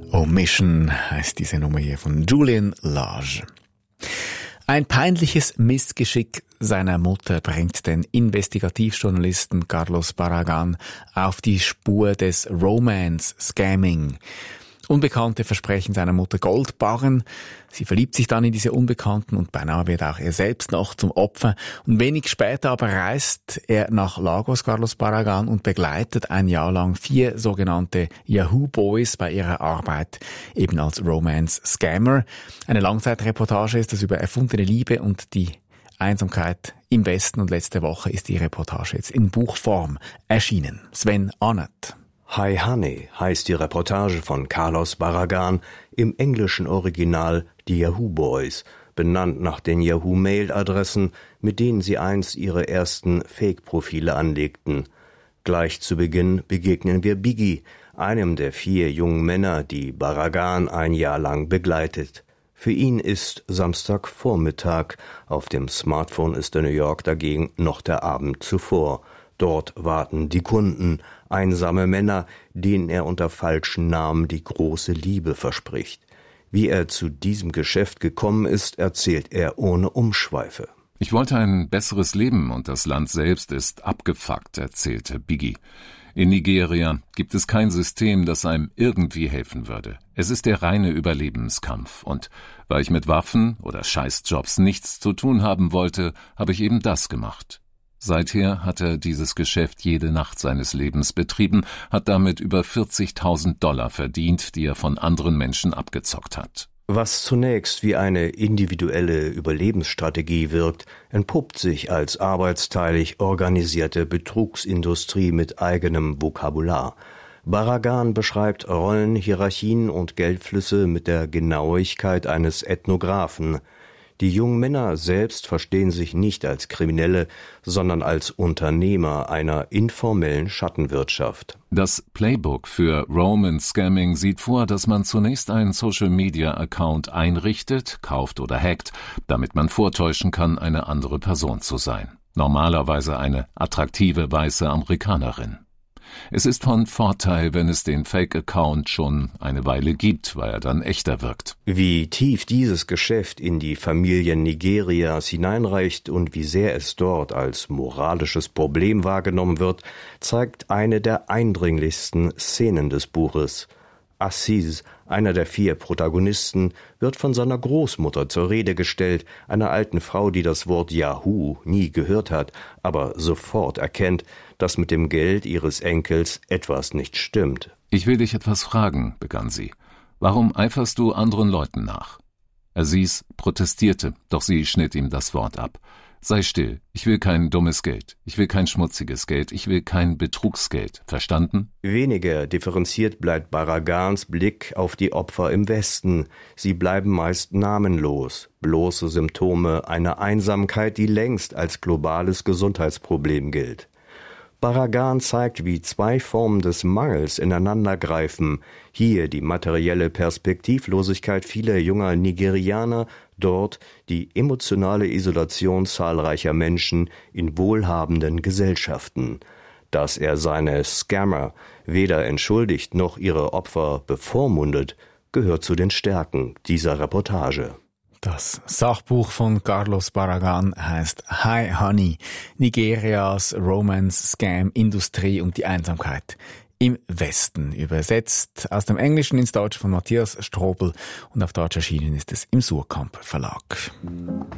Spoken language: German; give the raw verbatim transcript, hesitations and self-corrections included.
Omission heißt diese Nummer hier von Julian Lage. Ein peinliches Missgeschick seiner Mutter bringt den Investigativjournalisten Carlos Barragan auf die Spur des Romance-Scamming. Unbekannte versprechen seiner Mutter Goldbarren. Sie verliebt sich dann in diese Unbekannten und beinahe wird auch er selbst noch zum Opfer. Und wenig später aber reist er nach Lagos, Carlos Barragan, und begleitet ein Jahr lang vier sogenannte Yahoo Boys bei ihrer Arbeit, eben als Romance-Scammer. Eine Langzeitreportage ist das über erfundene Liebe und die Einsamkeit im Westen, und letzte Woche ist die Reportage jetzt in Buchform erschienen. Sven Arnott. Hi Honey heißt die Reportage von Carlos Barragan, im englischen Original die Yahoo Boys, benannt nach den Yahoo-Mail-Adressen, mit denen sie einst ihre ersten Fake-Profile anlegten. Gleich zu Beginn begegnen wir Biggie, einem der vier jungen Männer, die Barragan ein Jahr lang begleitet. Für ihn ist Samstagvormittag, auf dem Smartphone ist in New York dagegen noch der Abend zuvor. Dort warten die Kunden, einsame Männer, denen er unter falschen Namen die große Liebe verspricht. Wie er zu diesem Geschäft gekommen ist, erzählt er ohne Umschweife. Ich wollte ein besseres Leben und das Land selbst ist abgefuckt, erzählte Biggie. In Nigeria gibt es kein System, das einem irgendwie helfen würde. Es ist der reine Überlebenskampf. Und weil ich mit Waffen oder Scheißjobs nichts zu tun haben wollte, habe ich eben das gemacht. Seither hat er dieses Geschäft jede Nacht seines Lebens betrieben, hat damit über vierzigtausend Dollar verdient, die er von anderen Menschen abgezockt hat. Was zunächst wie eine individuelle Überlebensstrategie wirkt, entpuppt sich als arbeitsteilig organisierte Betrugsindustrie mit eigenem Vokabular. Barragan beschreibt Rollen, Hierarchien und Geldflüsse mit der Genauigkeit eines Ethnographen. Die jungen Männer selbst verstehen sich nicht als Kriminelle, sondern als Unternehmer einer informellen Schattenwirtschaft. Das Playbook für Romance-Scamming sieht vor, dass man zunächst einen Social-Media-Account einrichtet, kauft oder hackt, damit man vortäuschen kann, eine andere Person zu sein. Normalerweise eine attraktive weiße Amerikanerin. Es ist von Vorteil, wenn es den Fake-Account schon eine Weile gibt, weil er dann echter wirkt. Wie tief dieses Geschäft in die Familien Nigerias hineinreicht und wie sehr es dort als moralisches Problem wahrgenommen wird, zeigt eine der eindringlichsten Szenen des Buches. Aziz, einer der vier Protagonisten, wird von seiner Großmutter zur Rede gestellt, einer alten Frau, die das Wort Yahoo nie gehört hat, aber sofort erkennt, dass mit dem Geld ihres Enkels etwas nicht stimmt. »Ich will dich etwas fragen«, begann sie. »Warum eiferst du anderen Leuten nach?« Aziz protestierte, doch sie schnitt ihm das Wort ab. »Sei still, ich will kein dummes Geld, ich will kein schmutziges Geld, ich will kein Betrugsgeld, verstanden?« Weniger differenziert bleibt Barragans Blick auf die Opfer im Westen. Sie bleiben meist namenlos, bloße Symptome einer Einsamkeit, die längst als globales Gesundheitsproblem gilt. Barragan zeigt, wie zwei Formen des Mangels ineinandergreifen. Hier die materielle Perspektivlosigkeit vieler junger Nigerianer, dort die emotionale Isolation zahlreicher Menschen in wohlhabenden Gesellschaften. Dass er seine Scammer weder entschuldigt noch ihre Opfer bevormundet, gehört zu den Stärken dieser Reportage. Das Sachbuch von Carlos Barragan heißt Hi Honey, Nigerias Romance-Scam-Industrie und die Einsamkeit im Westen. Übersetzt aus dem Englischen ins Deutsche von Matthias Strobel und auf Deutsch erschienen ist es im Surkamp Verlag.